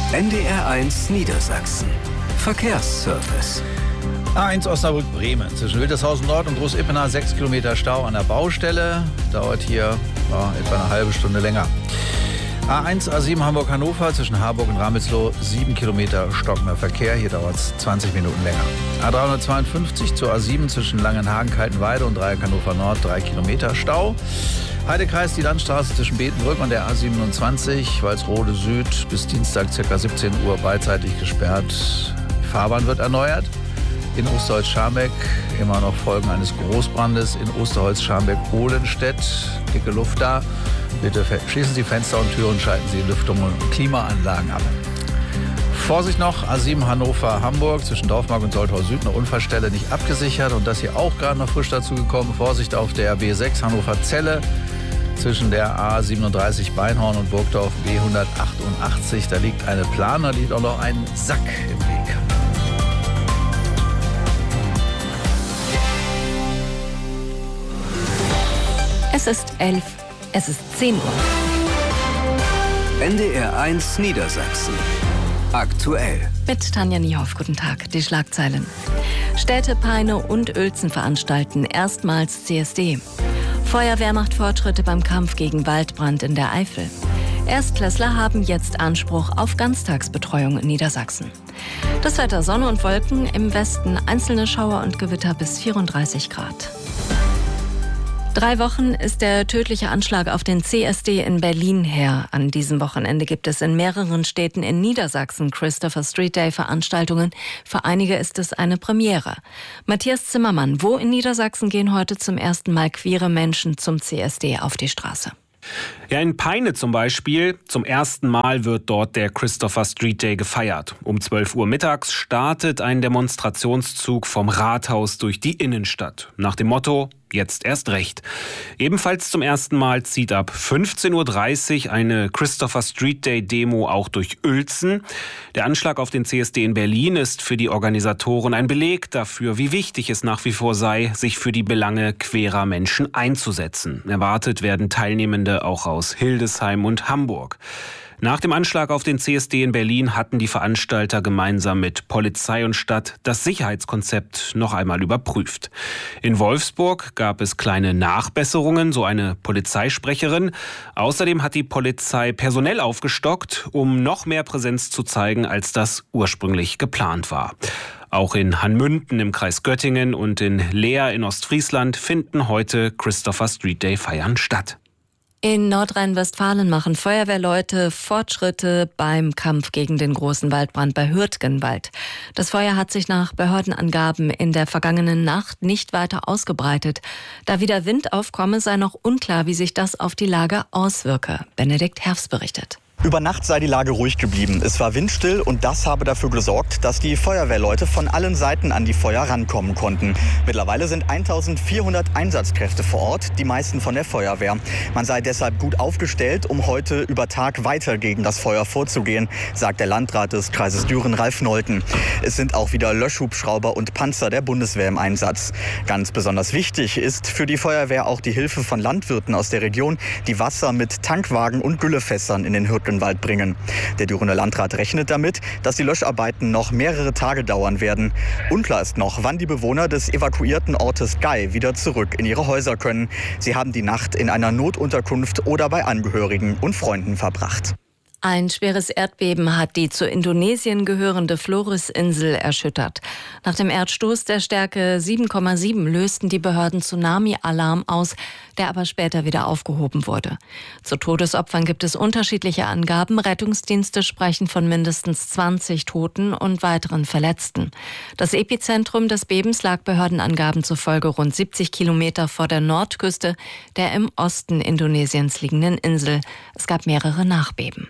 NDR1 Niedersachsen. Verkehrsservice. A1 Osnabrück-Bremen. Zwischen Wildershausen Nord und Groß-Ippener 6 Kilometer Stau an der Baustelle. Dauert hier etwa eine halbe Stunde länger. A1 A7 Hamburg-Hannover zwischen Harburg und Ramelsloh 7 Kilometer stockender Verkehr. Hier dauert es 20 Minuten länger. A352 zur A7 zwischen Langenhagen-Kaltenweide und Dreieck Hannover Nord 3 Kilometer Stau. Heidekreis, die Landstraße zwischen Betenbrück und der A27 Walsrode Süd bis Dienstag ca. 17 Uhr beidseitig gesperrt. Die Fahrbahn wird erneuert. In Osterholz-Scharmbeck immer noch Folgen eines Großbrandes. In Osterholz-Scharmbeck-Ohlenstedt. Dicke Luft da. Bitte schließen Sie Fenster und Türen, schalten Sie Lüftung und Klimaanlagen ab. Vorsicht noch, A7 Hannover-Hamburg zwischen Dorfmark und Soltau Süd eine Unfallstelle nicht abgesichert. Und das hier auch gerade noch frisch dazu gekommen. Vorsicht auf der B6 Hannover-Celle zwischen der A37 Beinhorn und Burgdorf B188. Da liegt eine Plan, da liegt auch noch ein Sack im Weg. Es ist 10 Uhr. NDR1 Niedersachsen. Aktuell. Mit Tanja Niehoff, guten Tag. Die Schlagzeilen. Städte Peine und Uelzen veranstalten erstmals CSD. Feuerwehr macht Fortschritte beim Kampf gegen Waldbrand in der Eifel. Erstklässler haben jetzt Anspruch auf Ganztagsbetreuung in Niedersachsen. Das Wetter: Sonne und Wolken, im Westen einzelne Schauer und Gewitter bis 34 Grad. 3 Wochen ist der tödliche Anschlag auf den CSD in Berlin her. An diesem Wochenende gibt es in mehreren Städten in Niedersachsen Christopher Street Day Veranstaltungen. Für einige ist es eine Premiere. Matthias Zimmermann, wo in Niedersachsen gehen heute zum ersten Mal queere Menschen zum CSD auf die Straße? Ja, in Peine zum Beispiel. Zum ersten Mal wird dort der Christopher Street Day gefeiert. Um 12 Uhr mittags startet ein Demonstrationszug vom Rathaus durch die Innenstadt. Nach dem Motto: Jetzt erst recht. Ebenfalls zum ersten Mal zieht ab 15.30 Uhr eine Christopher Street Day Demo auch durch Uelzen. Der Anschlag auf den CSD in Berlin ist für die Organisatoren ein Beleg dafür, wie wichtig es nach wie vor sei, sich für die Belange queerer Menschen einzusetzen. Erwartet werden Teilnehmende auch aus Hildesheim und Hamburg. Nach dem Anschlag auf den CSD in Berlin hatten die Veranstalter gemeinsam mit Polizei und Stadt das Sicherheitskonzept noch einmal überprüft. In Wolfsburg gab es kleine Nachbesserungen, so eine Polizeisprecherin. Außerdem hat die Polizei personell aufgestockt, um noch mehr Präsenz zu zeigen, als das ursprünglich geplant war. Auch in Hanmünden im Kreis Göttingen und in Leer in Ostfriesland finden heute Christopher Street Day Feiern statt. In Nordrhein-Westfalen machen Feuerwehrleute Fortschritte beim Kampf gegen den großen Waldbrand bei Hürtgenwald. Das Feuer hat sich nach Behördenangaben in der vergangenen Nacht nicht weiter ausgebreitet. Da wieder Wind aufkomme, sei noch unklar, wie sich das auf die Lage auswirke. Benedikt Herfs berichtet. Über Nacht sei die Lage ruhig geblieben. Es war windstill und das habe dafür gesorgt, dass die Feuerwehrleute von allen Seiten an die Feuer rankommen konnten. Mittlerweile sind 1400 Einsatzkräfte vor Ort, die meisten von der Feuerwehr. Man sei deshalb gut aufgestellt, um heute über Tag weiter gegen das Feuer vorzugehen, sagt der Landrat des Kreises Düren, Ralf Nolten. Es sind auch wieder Löschhubschrauber und Panzer der Bundeswehr im Einsatz. Ganz besonders wichtig ist für die Feuerwehr auch die Hilfe von Landwirten aus der Region, die Wasser mit Tankwagen und Güllefässern in den Hürtgenwald bringen. Der Dürener Landrat rechnet damit, dass die Löscharbeiten noch mehrere Tage dauern werden. Unklar ist noch, wann die Bewohner des evakuierten Ortes Gai wieder zurück in ihre Häuser können. Sie haben die Nacht in einer Notunterkunft oder bei Angehörigen und Freunden verbracht. Ein schweres Erdbeben hat die zu Indonesien gehörende Flores-Insel erschüttert. Nach dem Erdstoß der Stärke 7,7 lösten die Behörden Tsunami-Alarm aus, der aber später wieder aufgehoben wurde. Zu Todesopfern gibt es unterschiedliche Angaben. Rettungsdienste sprechen von mindestens 20 Toten und weiteren Verletzten. Das Epizentrum des Bebens lag Behördenangaben zufolge rund 70 Kilometer vor der Nordküste der im Osten Indonesiens liegenden Insel. Es gab mehrere Nachbeben.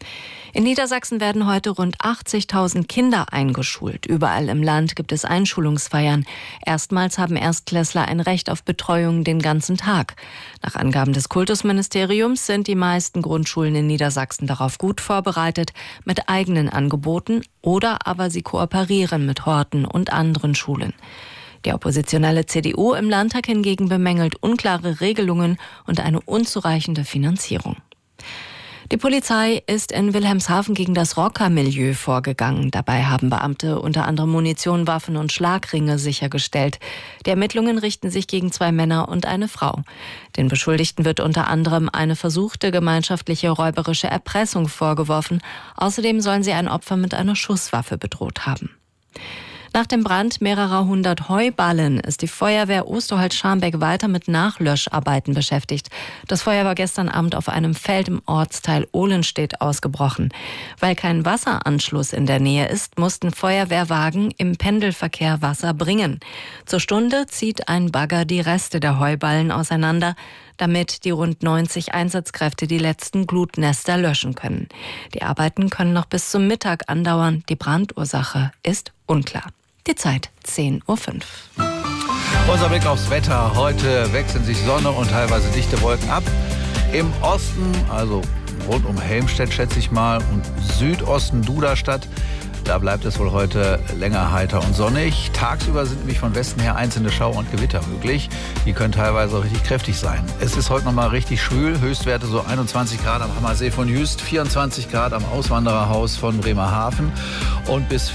In Niedersachsen werden heute rund 80.000 Kinder eingeschult. Überall im Land gibt es Einschulungsfeiern. Erstmals haben Erstklässler ein Recht auf Betreuung den ganzen Tag. Nach Angaben des Kultusministeriums sind die meisten Grundschulen in Niedersachsen darauf gut vorbereitet mit eigenen Angeboten oder aber sie kooperieren mit Horten und anderen Schulen. Die oppositionelle CDU im Landtag hingegen bemängelt unklare Regelungen und eine unzureichende Finanzierung. Die Polizei ist in Wilhelmshaven gegen das Rockermilieu vorgegangen. Dabei haben Beamte unter anderem Munition, Waffen und Schlagringe sichergestellt. Die Ermittlungen richten sich gegen 2 Männer und eine Frau. Den Beschuldigten wird unter anderem eine versuchte gemeinschaftliche räuberische Erpressung vorgeworfen. Außerdem sollen sie ein Opfer mit einer Schusswaffe bedroht haben. Nach dem Brand mehrerer 100 Heuballen ist die Feuerwehr Osterholz-Scharmbeck weiter mit Nachlöscharbeiten beschäftigt. Das Feuer war gestern Abend auf einem Feld im Ortsteil Ohlenstedt ausgebrochen. Weil kein Wasseranschluss in der Nähe ist, mussten Feuerwehrwagen im Pendelverkehr Wasser bringen. Zur Stunde zieht ein Bagger die Reste der Heuballen auseinander, damit die rund 90 Einsatzkräfte die letzten Glutnester löschen können. Die Arbeiten können noch bis zum Mittag andauern. Die Brandursache ist unklar. Die Zeit 10:05 Uhr. Unser Blick aufs Wetter. Heute wechseln sich Sonne und teilweise dichte Wolken ab. Im Osten, also rund um Helmstedt schätze ich mal, und Südosten Duderstadt, da bleibt es wohl heute länger heiter und sonnig. Tagsüber sind nämlich von Westen her einzelne Schauer und Gewitter möglich. Die können teilweise auch richtig kräftig sein. Es ist heute noch mal richtig schwül. Höchstwerte so 21 Grad am Hammersee von Jüst, 24 Grad am Auswandererhaus von Bremerhaven und bis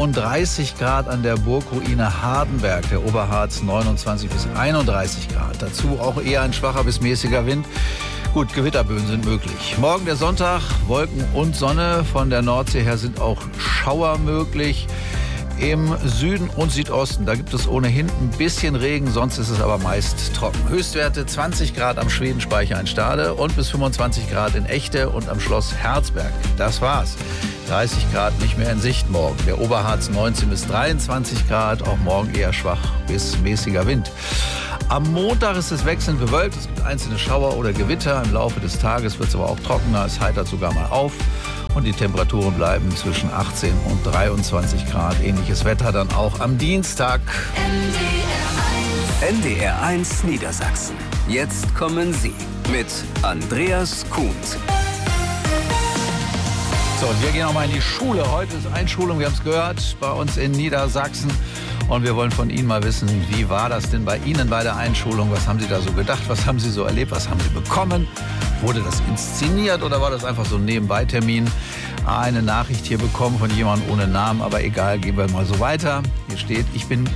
34 Grad an der Burgruine Hardenberg, der Oberharz 29 bis 31 Grad. Dazu auch eher ein schwacher bis mäßiger Wind. Gut, Gewitterböen sind möglich. Morgen der Sonntag, Wolken und Sonne. Von der Nordsee her sind auch Schauer möglich. Im Süden und Südosten, da gibt es ohnehin ein bisschen Regen, sonst ist es aber meist trocken. Höchstwerte 20 Grad am Schwedenspeicher in Stade und bis 25 Grad in Echte und am Schloss Herzberg. Das war's. 30 Grad nicht mehr in Sicht morgen. Der Oberharz 19 bis 23 Grad, auch morgen eher schwach bis mäßiger Wind. Am Montag ist es wechselnd bewölkt. Es gibt einzelne Schauer oder Gewitter. Im Laufe des Tages wird es aber auch trockener. Es heitert sogar mal auf. Und die Temperaturen bleiben zwischen 18 und 23 Grad. Ähnliches Wetter dann auch am Dienstag. NDR1 Niedersachsen. Jetzt kommen Sie mit Andreas Kuhns. So, und wir gehen auch mal in die Schule. Heute ist Einschulung, wir haben es gehört, bei uns in Niedersachsen. Und wir wollen von Ihnen mal wissen, wie war das denn bei Ihnen bei der Einschulung? Was haben Sie da so gedacht? Was haben Sie so erlebt? Was haben Sie bekommen? Wurde das inszeniert oder war das einfach so ein Nebenbei-Termin? Eine Nachricht hier bekommen von jemandem ohne Namen, aber egal, gehen wir mal so weiter. Hier steht, ich bin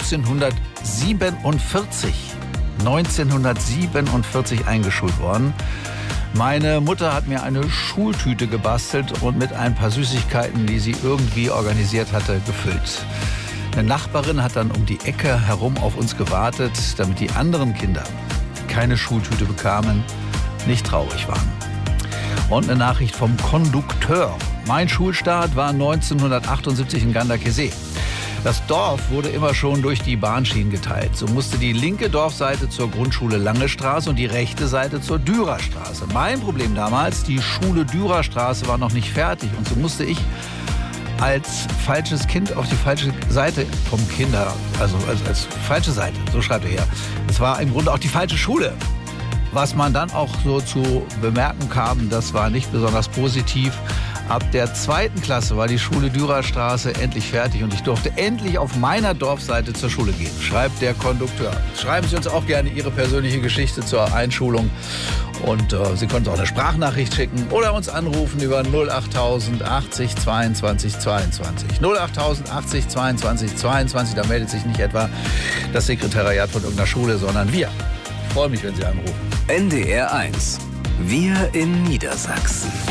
1947 eingeschult worden. Meine Mutter hat mir eine Schultüte gebastelt und mit ein paar Süßigkeiten, die sie irgendwie organisiert hatte, gefüllt. Eine Nachbarin hat dann um die Ecke herum auf uns gewartet, damit die anderen Kinder, die keine Schultüte bekamen, nicht traurig waren. Und eine Nachricht vom Kondukteur. Mein Schulstart war 1978 in Ganderkesee. Das Dorf wurde immer schon durch die Bahnschienen geteilt. So musste die linke Dorfseite zur Grundschule Lange Straße und die rechte Seite zur Dürerstraße. Mein Problem damals, die Schule Dürerstraße war noch nicht fertig und so musste ich als falsches Kind auf die falsche Seite vom Kinder, also als falsche Seite, so schreibt er hier. Es war im Grunde auch die falsche Schule. Was man dann auch so zu bemerken kam, das war nicht besonders positiv. Ab der 2. Klasse war die Schule Dürerstraße endlich fertig und ich durfte endlich auf meiner Dorfseite zur Schule gehen, schreibt der Kondukteur. Schreiben Sie uns auch gerne Ihre persönliche Geschichte zur Einschulung und Sie können uns auch eine Sprachnachricht schicken oder uns anrufen über 08000 80 22 22. 08000 80 22 22, da meldet sich nicht etwa das Sekretariat von irgendeiner Schule, sondern wir. Ich freue mich, wenn Sie anrufen. NDR1. Wir in Niedersachsen.